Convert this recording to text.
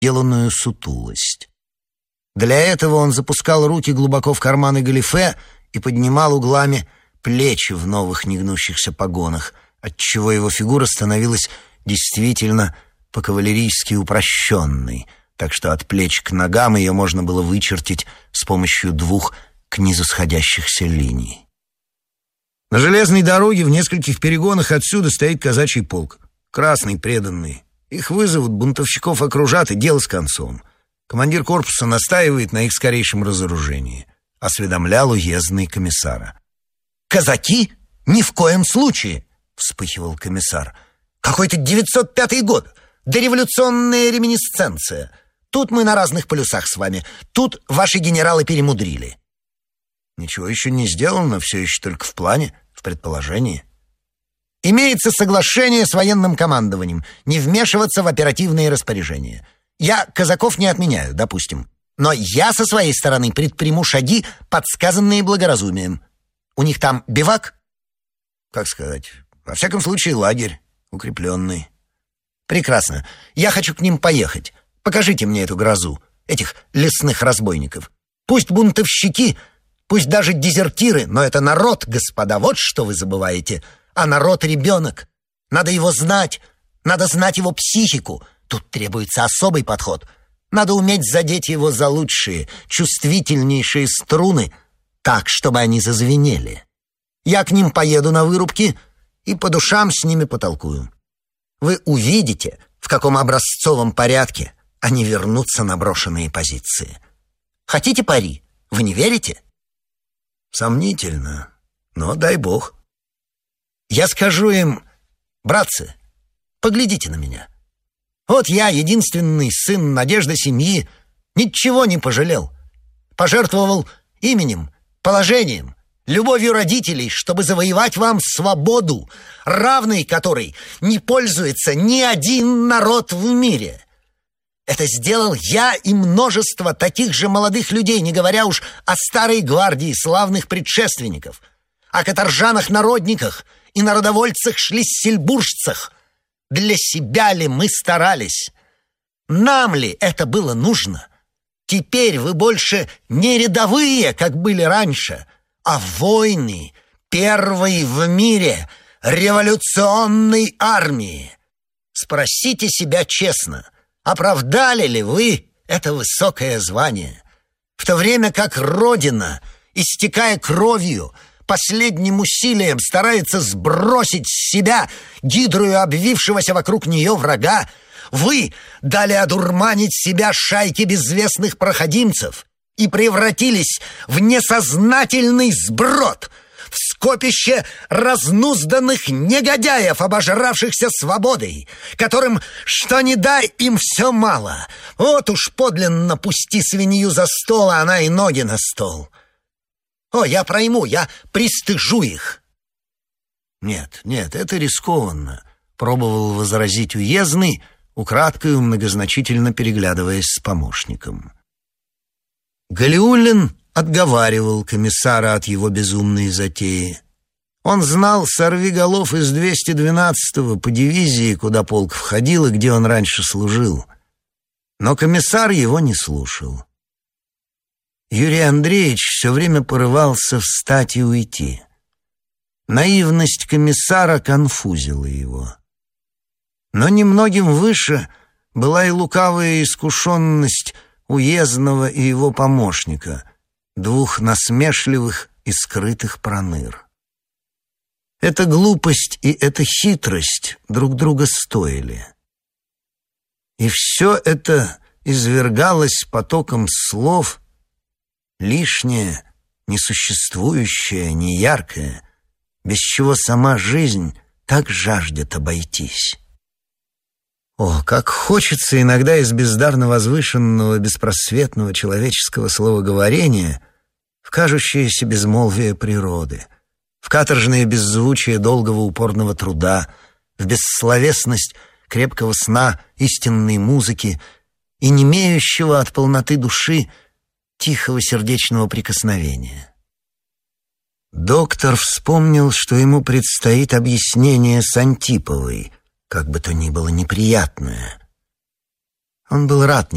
деланную сутулость. Для этого он запускал руки глубоко в карманы галифе и поднимал углами плечи в новых негнущихся погонах, отчего его фигура становилась действительно по-кавалерийски упрощенной, так что от плеч к ногам ее можно было вычертить с помощью двух к низу сходящихся линий. На железной дороге в нескольких перегонах отсюда стоит казачий полк. Красный, преданный. Их вызовут, бунтовщиков окружат, и дело с концом. Командир корпуса настаивает на их скорейшем разоружении. Осведомлял уездный комиссара. «Казаки? Ни в коем случае!» — вспыхивал комиссар. «Какой-то 905 год! Дореволюционная реминисценция! Тут мы на разных полюсах с вами. Тут ваши генералы перемудрили». «Ничего еще не сделано, все еще только в плане, в предположении». «Имеется соглашение с военным командованием не вмешиваться в оперативные распоряжения. Я казаков не отменяю, допустим. Но я со своей стороны предприму шаги, подсказанные благоразумием. У них там бивак?» «Как сказать? Во всяком случае, лагерь укрепленный». «Прекрасно. Я хочу к ним поехать. Покажите мне эту грозу, этих лесных разбойников. Пусть бунтовщики, пусть даже дезертиры, но это народ, господа, вот что вы забываете. А народ — ребенок. Надо его знать, надо знать его психику. Тут требуется особый подход. Надо уметь задеть его за лучшие, чувствительнейшие струны, так, чтобы они зазвенели. Я к ним поеду на вырубки и по душам с ними потолкую. Вы увидите, в каком образцовом порядке они вернутся на брошенные позиции. Хотите пари? Вы не верите?» «Сомнительно, но дай бог». «Я скажу им: братцы, поглядите на меня. Вот я, единственный сын, надежда семьи, ничего не пожалел. Пожертвовал именем, положением, любовью родителей, чтобы завоевать вам свободу, равной которой не пользуется ни один народ в мире. Это сделал я и множество таких же молодых людей, не говоря уж о старой гвардии славных предшественников, о каторжанах-народниках и народовольцах-шлиссельбуржцах. Для себя ли мы старались? Нам ли это было нужно? Теперь вы больше не рядовые, как были раньше, а воины первой в мире революционной армии. Спросите себя честно, оправдали ли вы это высокое звание, в то время как Родина, истекая кровью, последним усилием старается сбросить с себя гидрою обвившегося вокруг нее врага? Вы дали одурманить себя шайке безвестных проходимцев и превратились в несознательный сброд, в скопище разнузданных негодяев, обожравшихся свободой, которым, что ни дай, им все мало. Вот уж подлинно пусти свинью за стол, а она и ноги на стол. О, я пройму, я пристыжу их». «Нет, это рискованно», — пробовал возразить уездный, украдкою многозначительно переглядываясь с помощником. Галиуллин отговаривал комиссара от его безумной затеи. Он знал сорвиголов из 212-го по дивизии, куда полк входил и где он раньше служил. Но комиссар его не слушал. Юрий Андреевич все время порывался встать и уйти. Наивность комиссара конфузила его. Но немногим выше была и лукавая искушенность уездного и его помощника, двух насмешливых и скрытых проныр. Эта глупость и эта хитрость друг друга стоили. И все это извергалось потоком слов, лишнее, несуществующее, неяркое, без чего сама жизнь так жаждет обойтись. О, как хочется иногда из бездарно возвышенного, беспросветного человеческого словоговорения в кажущееся безмолвие природы, в каторжное беззвучие долгого упорного труда, в бессловесность крепкого сна истинной музыки и немеющего от полноты души тихого сердечного прикосновения. Доктор вспомнил, что ему предстоит объяснение с Антиповой, как бы то ни было неприятное. Он был рад